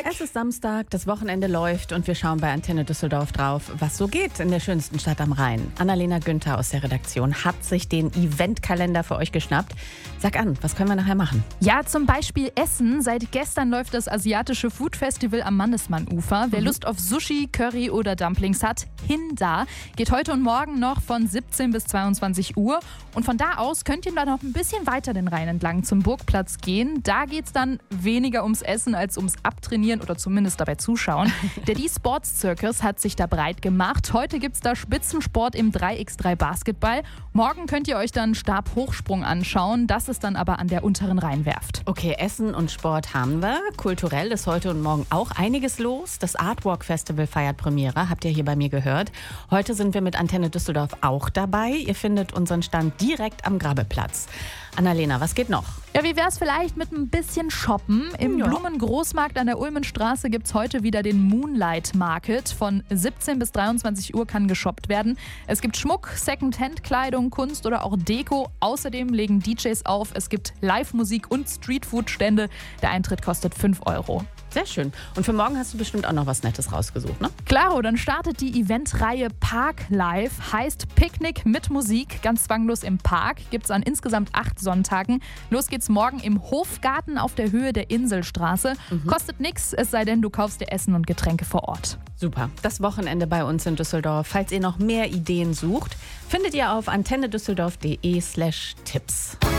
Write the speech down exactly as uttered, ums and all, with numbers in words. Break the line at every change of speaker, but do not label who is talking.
Es ist Samstag, das Wochenende läuft und wir schauen bei Antenne Düsseldorf drauf, was so geht in der schönsten Stadt am Rhein. Annalena Günther aus der Redaktion hat sich den Eventkalender für euch geschnappt. Sag an, was können wir nachher machen?
Ja, zum Beispiel Essen. Seit gestern läuft das asiatische Food-Festival am Mannesmann-Ufer. Wer
Mhm.
Lust auf Sushi, Curry oder Dumplings hat, hin da. Geht heute und morgen noch von siebzehn bis zweiundzwanzig Uhr. Und von da aus könnt ihr dann noch ein bisschen weiter den Rhein entlang zum Burgplatz gehen. Da geht es dann weniger ums Essen als ums Abtrainieren oder zumindest dabei zuschauen. Der D-Sports Circus hat sich da breit gemacht. Heute gibt es da Spitzensport im drei gegen drei Basketball. Morgen könnt ihr euch dann Stabhochsprung anschauen. Das ist dann aber an der unteren Rheinwerft.
Okay, Essen und Sport haben wir. Kulturell ist heute und morgen auch einiges los. Das Artwalk Festival feiert Premiere, habt ihr hier bei mir gehört. Heute sind wir mit Antenne Düsseldorf auch dabei. Ihr findet unseren Stand direkt am Grabeplatz. Annalena, was geht noch?
Ja, wie wär's vielleicht mit ein bisschen Shoppen? Im
Ja.
Blumengroßmarkt an der Ulmenstraße gibt's heute wieder den Moonlight Market. Von siebzehn bis dreiundzwanzig Uhr kann geshoppt werden. Es gibt Schmuck, Secondhand-Kleidung, Kunst oder auch Deko. Außerdem legen D Js auf. Es gibt Live-Musik und Streetfood-Stände. Der Eintritt kostet fünf Euro.
Sehr schön. Und für morgen hast du bestimmt auch noch was Nettes rausgesucht, ne?
Klaro, dann startet die Eventreihe Park Live. Heißt Picknick mit Musik, ganz zwanglos im Park. Gibt's an insgesamt acht Sonntagen. Los geht's morgen im Hofgarten auf der Höhe der Inselstraße. Mhm. Kostet nichts, es sei denn, du kaufst dir Essen und Getränke vor Ort.
Super. Das Wochenende bei uns in Düsseldorf. Falls ihr noch mehr Ideen sucht, findet ihr auf antennedüsseldorf punkt de slash Tipps.